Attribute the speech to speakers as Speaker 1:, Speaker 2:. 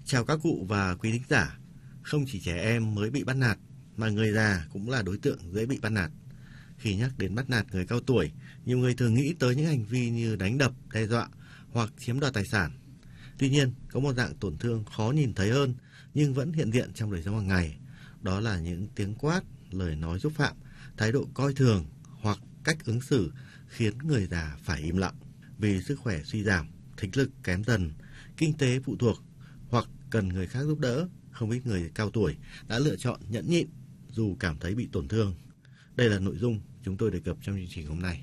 Speaker 1: Chào các cụ và quý thính giả. Không chỉ trẻ em mới bị bắt nạt, mà người già cũng là đối tượng dễ bị bắt nạt. Khi nhắc đến bắt nạt người cao tuổi, nhiều người thường nghĩ tới những hành vi như đánh đập, đe dọa hoặc chiếm đoạt tài sản. Tuy nhiên, có một dạng tổn thương khó nhìn thấy hơn nhưng vẫn hiện diện trong đời sống hàng ngày. Đó là những tiếng quát, lời nói xúc phạm, thái độ coi thường hoặc cách ứng xử khiến người già phải im lặng. Vì sức khỏe suy giảm, thính lực kém dần, kinh tế phụ thuộc hoặc cần người khác giúp đỡ, không ít người cao tuổi đã lựa chọn nhẫn nhịn dù cảm thấy bị tổn thương. Đây là nội dung chúng tôi đề cập trong chương trình hôm nay.